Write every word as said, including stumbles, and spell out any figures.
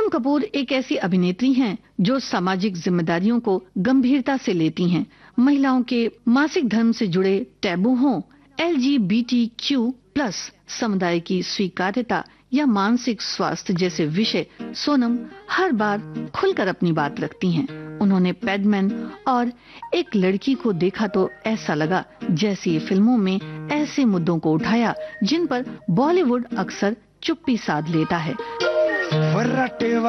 कपूर एक ऐसी अभिनेत्री हैं जो सामाजिक जिम्मेदारियों को गंभीरता से लेती हैं। महिलाओं के मासिक धर्म से जुड़े टैबू हों, L G B T Q plus समुदाय की स्वीकार्यता या मानसिक स्वास्थ्य जैसे विषय, सोनम हर बार खुलकर अपनी बात रखती हैं। उन्होंने पैडमैन और एक लड़की को देखा तो ऐसा लगा जैसे ये फिल्मों में ऐसे मुद्दों को उठाया जिन पर बॉलीवुड अक्सर चुप्पी साध लेता है।